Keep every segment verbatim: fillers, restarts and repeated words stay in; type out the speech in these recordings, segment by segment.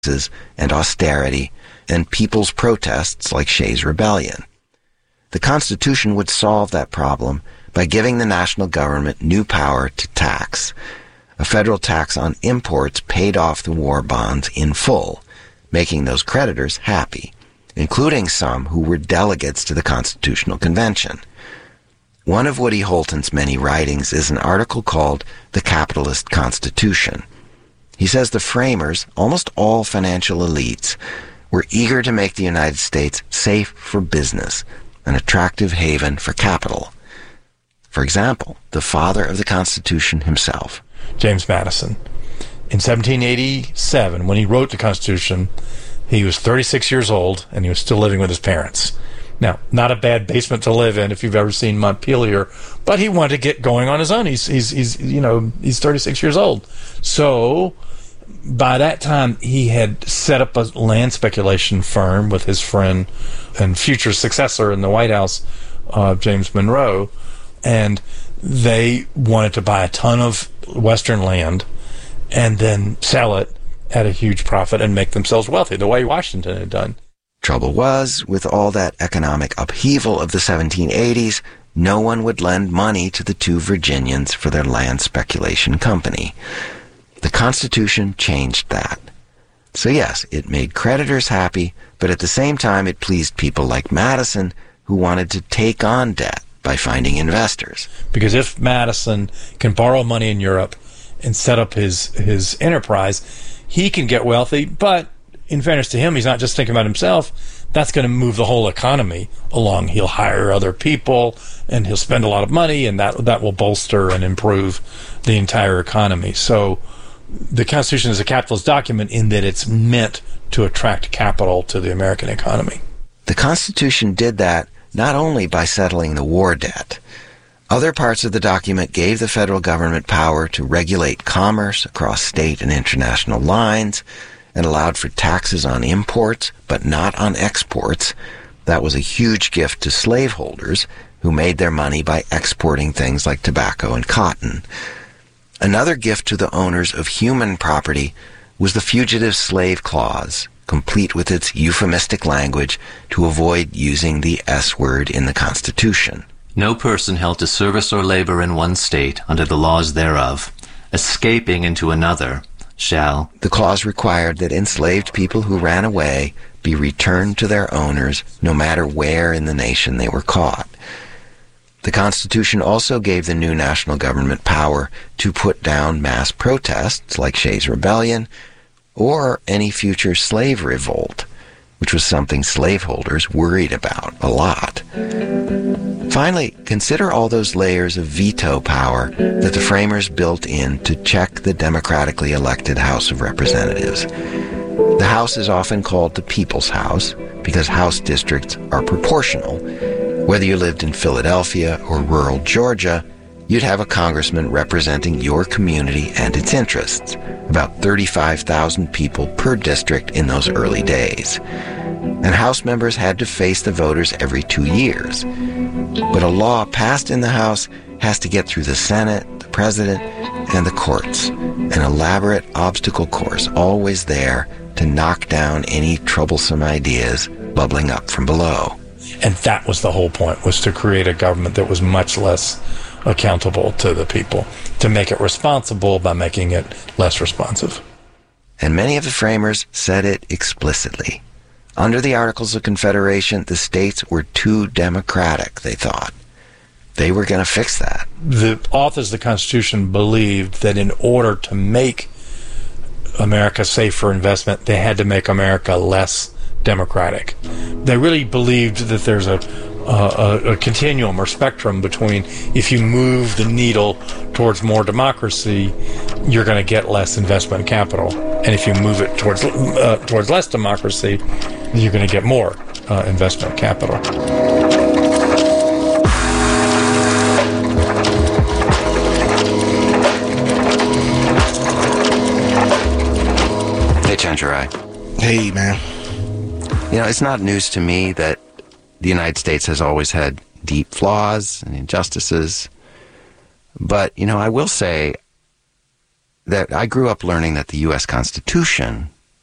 and austerity and people's protests like Shays' Rebellion. The Constitution would solve that problem by giving the national government new power to tax. A federal tax on imports paid off the war bonds in full, making those creditors happy, including some who were delegates to the Constitutional Convention. One of Woody Holton's many writings is an article called The Capitalist Constitution. He says the framers, almost all financial elites, were eager to make the United States safe for business, an attractive haven for capital. For example, the father of the Constitution himself, James Madison. In seventeen eighty-seven, when he wrote the Constitution, he was thirty-six years old, and he was still living with his parents. Now, not a bad basement to live in if you've ever seen Montpelier, but he wanted to get going on his own. He's, he's, he's, you know, he's thirty-six years old. So, by that time, he had set up a land speculation firm with his friend and future successor in the White House, uh, James Monroe, and they wanted to buy a ton of Western land and then sell it at a huge profit and make themselves wealthy, the way Washington had done. Trouble was, with all that economic upheaval of the seventeen eighties, no one would lend money to the two Virginians for their land speculation company. The Constitution changed that. So yes, it made creditors happy, but at the same time it pleased people like Madison who wanted to take on debt by finding investors. Because if Madison can borrow money in Europe and set up his, his enterprise, he can get wealthy, but in fairness to him, he's not just thinking about himself. That's going to move the whole economy along. He'll hire other people, and he'll spend a lot of money, and that that will bolster and improve the entire economy. So the Constitution is a capitalist document in that it's meant to attract capital to the American economy. The Constitution did that not only by settling the war debt. Other parts of the document gave the federal government power to regulate commerce across state and international lines and allowed for taxes on imports, but not on exports. That was a huge gift to slaveholders who made their money by exporting things like tobacco and cotton. Another gift to the owners of human property was the Fugitive Slave Clause, complete with its euphemistic language to avoid using the S word in the Constitution. No person held to service or labor in one state under the laws thereof, escaping into another, shall. The clause required that enslaved people who ran away be returned to their owners no matter where in the nation they were caught. The Constitution also gave the new national government power to put down mass protests like Shays' Rebellion or any future slave revolt, which was something slaveholders worried about a lot. Finally, consider all those layers of veto power that the framers built in to check the democratically elected House of Representatives. The House is often called the People's House because House districts are proportional. Whether you lived in Philadelphia or rural Georgia, you'd have a congressman representing your community and its interests, about thirty-five thousand people per district in those early days. And House members had to face the voters every two years. But a law passed in the House has to get through the Senate, the President, and the courts. An elaborate obstacle course always there to knock down any troublesome ideas bubbling up from below. And that was the whole point, was to create a government that was much less accountable to the people, to make it responsible by making it less responsive. And many of the framers said it explicitly. Under the Articles of Confederation, the states were too democratic, they thought. They were going to fix that. The authors of the Constitution believed that in order to make America safe for investment, they had to make America less democratic. They really believed that there's a, a, a continuum or spectrum between if you move the needle towards more democracy, you're going to get less investment capital. And if you move it towards uh, towards less democracy, you're going to get more uh, investment capital. Hey, Chenjerai. Hey, man. You know, it's not news to me that the United States has always had deep flaws and injustices. But, you know, I will say that I grew up learning that the U S Constitution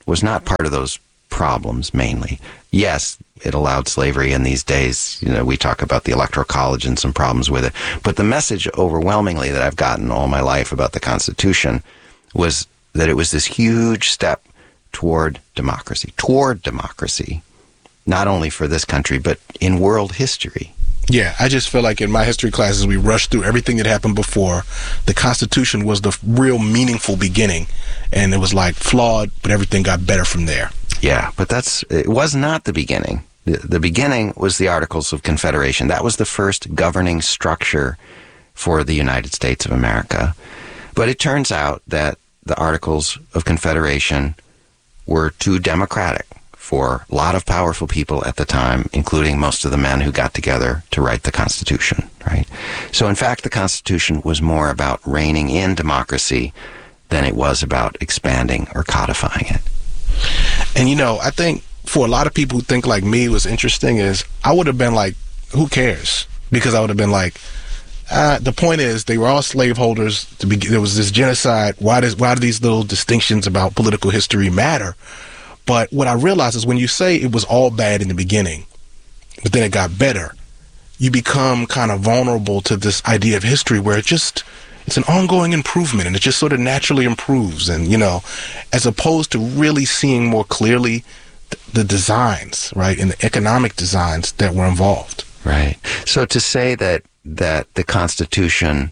was not part of those problems mainly. Yes, it allowed slavery, and these days, you know, we talk about the Electoral College and some problems with it. But the message overwhelmingly that I've gotten all my life about the Constitution was that it was this huge step toward democracy, toward democracy, not only for this country, but in world history. Yeah, I just feel like in my history classes, we rushed through everything that happened before. The Constitution was the real meaningful beginning, and it was like flawed, but everything got better from there. Yeah, but that's it was not the beginning. The, the beginning was the Articles of Confederation. That was the first governing structure for the United States of America. But it turns out that the Articles of Confederation were too democratic for a lot of powerful people at the time, including most of the men who got together to write the Constitution, right? So in fact, the Constitution was more about reining in democracy than it was about expanding or codifying it. And you know, I think for a lot of people who think like me, what's interesting is I would have been like, who cares? Because I would have been like, uh, the point is they were all slaveholders. To be, there was this genocide. Why does why do these little distinctions about political history matter? But what I realized is when you say it was all bad in the beginning, but then it got better, you become kind of vulnerable to this idea of history where it just, it's an ongoing improvement and it just sort of naturally improves. And, you know, as opposed to really seeing more clearly th- the designs, right, and the economic designs that were involved. Right. So to say that, that the Constitution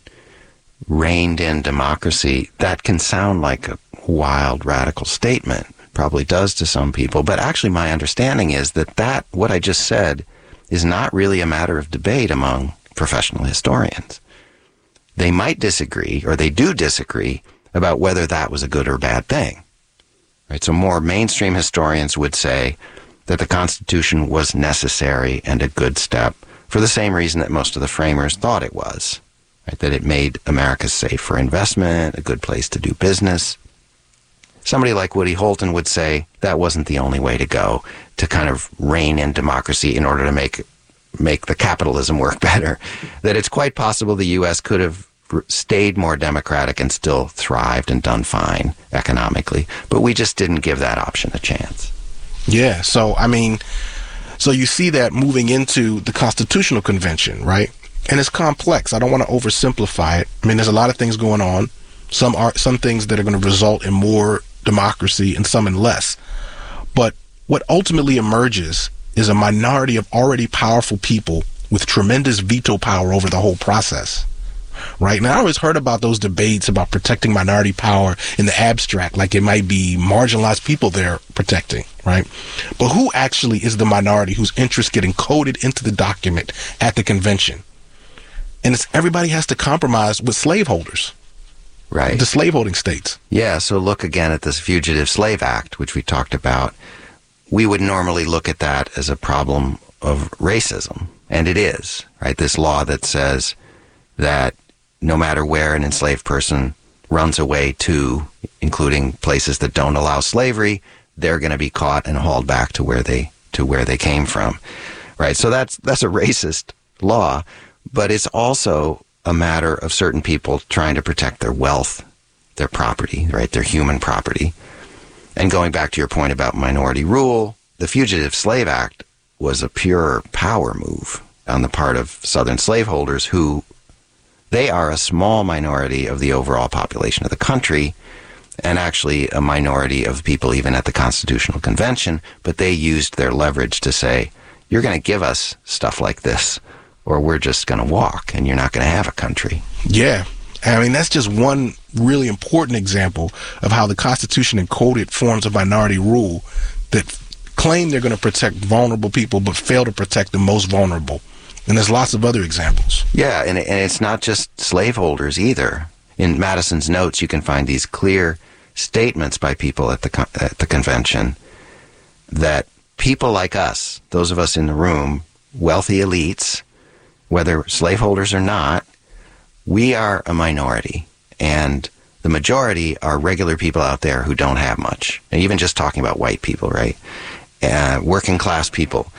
reined in democracy, that can sound like a wild, radical statement. Probably does to some people, but actually my understanding is that that, what I just said, is not really a matter of debate among professional historians. They might disagree, or they do disagree, about whether that was a good or bad thing. Right? So more mainstream historians would say that the Constitution was necessary and a good step for the same reason that most of the framers thought it was. Right? That it made America safe for investment, a good place to do business. Somebody like Woody Holton would say that wasn't the only way to go, to kind of rein in democracy in order to make make the capitalism work better. That it's quite possible the U S could have stayed more democratic and still thrived and done fine economically, but we just didn't give that option a chance. Yeah, so I mean, so you see that moving into the Constitutional Convention, right? And it's complex. I don't want to oversimplify it. I mean, there's a lot of things going on. Some are some things that are going to result in more democracy and some in less. But what ultimately emerges is a minority of already powerful people with tremendous veto power over the whole process. Right? Now, I always heard about those debates about protecting minority power in the abstract, like it might be marginalized people they're protecting, right? But who actually is the minority whose interests get encoded into the document at the convention? And it's everybody has to compromise with slaveholders. Right. The slaveholding states. Yeah, so look again at this Fugitive Slave Act, which we talked about. We would normally look at that as a problem of racism, and it is, right? This law that says that no matter where an enslaved person runs away to, including places that don't allow slavery, they're going to be caught and hauled back to where they to where they came from. Right? So that's that's a racist law, but it's also a matter of certain people trying to protect their wealth, their property, right, their human property. And going back to your point about minority rule, the Fugitive Slave Act was a pure power move on the part of Southern slaveholders who, they are a small minority of the overall population of the country, and actually a minority of people even at the Constitutional Convention, but they used their leverage to say, you're going to give us stuff like this, or we're just going to walk, and you're not going to have a country. Yeah. I mean, that's just one really important example of how the Constitution encoded forms of minority rule that claim they're going to protect vulnerable people, but fail to protect the most vulnerable. And there's lots of other examples. Yeah, and, and it's not just slaveholders either. In Madison's notes, you can find these clear statements by people at the at the convention that people like us, those of us in the room, wealthy elites, whether slaveholders or not, we are a minority, and the majority are regular people out there who don't have much. And even just talking about white people, right? Uh, working class people.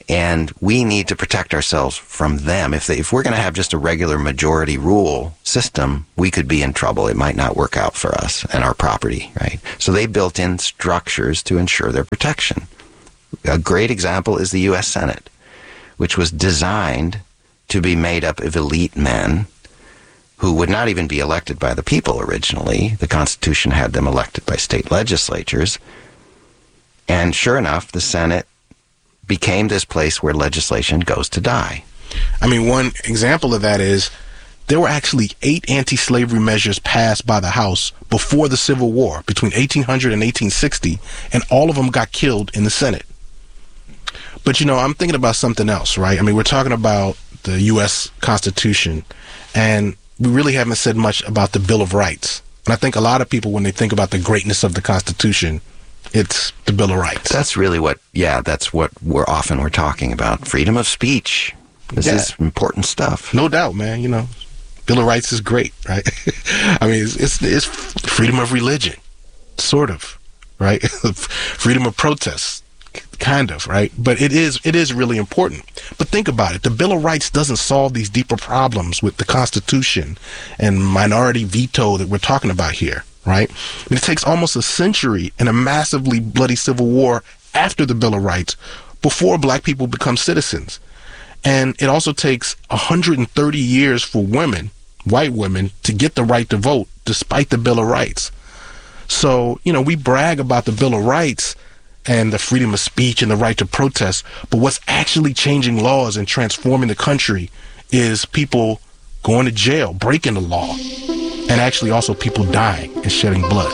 And we need to protect ourselves from them. If they, if we're going to have just a regular majority rule system, we could be in trouble. It might not work out for us and our property, right? So they built in structures to ensure their protection. A great example is the U S Senate, which was designed to be made up of elite men who would not even be elected by the people originally. The Constitution had them elected by state legislatures. And sure enough, the Senate became this place where legislation goes to die. I mean, one example of that is there were actually eight anti-slavery measures passed by the House before the Civil War, between eighteen hundred and eighteen sixty, and all of them got killed in the Senate. But, you know, I'm thinking about something else, right? I mean, we're talking about the U S Constitution, and we really haven't said much about the Bill of Rights. And I think a lot of people, when they think about the greatness of the Constitution, it's the Bill of Rights. That's really what, yeah, that's what we're often we're talking about. Freedom of speech. This Yeah. is important stuff. No doubt, man. You know, Bill of Rights is great, right? I mean, it's, it's, it's freedom of religion, sort of, right? Freedom of protest, kind of, right? But it is it is really important. But think about it. The Bill of Rights doesn't solve these deeper problems with the Constitution and minority veto that we're talking about here, right? And it takes almost a century and a massively bloody civil war after the Bill of Rights before black people become citizens. And it also takes one hundred thirty years for women, white women, to get the right to vote despite the Bill of Rights. So, you know, we brag about the Bill of Rights and the freedom of speech and the right to protest, but what's actually changing laws and transforming the country is people going to jail, breaking the law, and actually also people dying and shedding blood.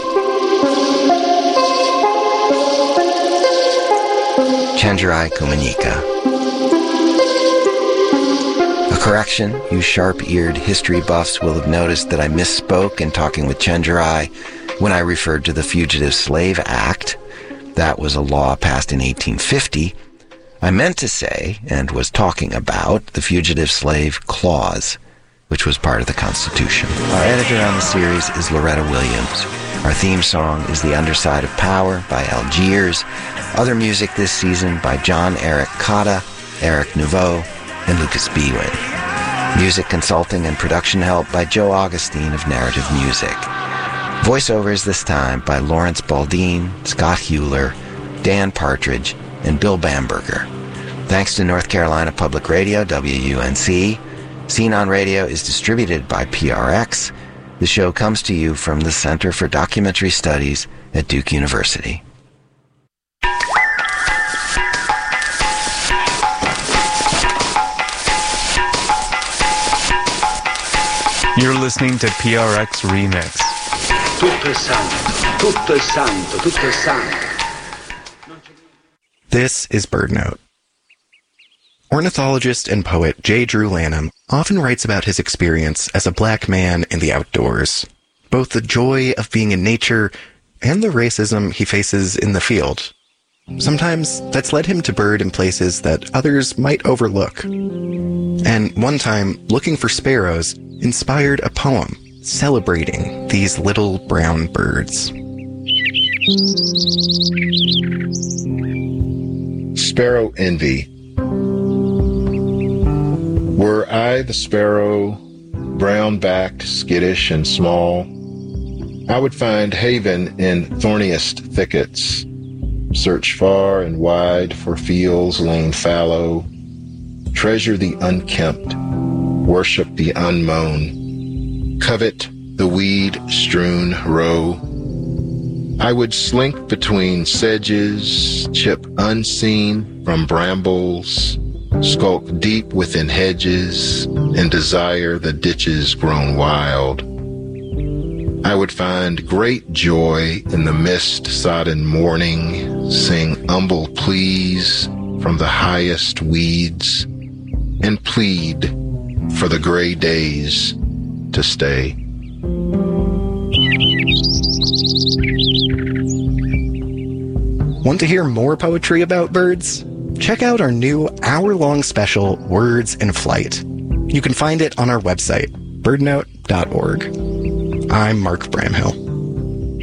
Chenjerai Kumanyika. A correction, you sharp-eared history buffs will have noticed that I misspoke in talking with Chenjerai when I referred to the Fugitive Slave Act. That was a law passed in eighteen fifty. I meant to say, and was talking about, the Fugitive Slave Clause, which was part of the Constitution. Our editor on the series is Loretta Williams. Our theme song is The Underside of Power by Algiers. Other music this season by John Eric Cotta, Eric Nouveau, and Lucas Bwin. Music consulting and production help by Joe Augustine of Narrative Music. Voiceovers this time by Lawrence Baldine, Scott Hewler, Dan Partridge, and Bill Bamberger. Thanks to North Carolina Public Radio, W U N C. Scene on Radio is distributed by P R X. The show comes to you from the Center for Documentary Studies at Duke University. You're listening to P R X Remix. Tutto è santo, tutto è santo, tutto è santo. This is BirdNote. Ornithologist and poet J. Drew Lanham often writes about his experience as a black man in the outdoors, both the joy of being in nature and the racism he faces in the field. Sometimes that's led him to bird in places that others might overlook. And one time, looking for sparrows inspired a poem celebrating these little brown birds. Sparrow Envy. Were I the sparrow, brown-backed, skittish, and small, I would find haven in thorniest thickets, search far and wide for fields lain fallow, treasure the unkempt, worship the unmown, covet the weed-strewn row. I would slink between sedges, chip unseen from brambles, skulk deep within hedges, and desire the ditches grown wild. I would find great joy in the mist-sodden morning, sing humble pleas from the highest weeds, and plead for the gray days to stay. Want to hear more poetry about birds? Check out our new hour-long special, Words in Flight. You can find it on our website, birdnote dot org. I'm Mark Bramhill.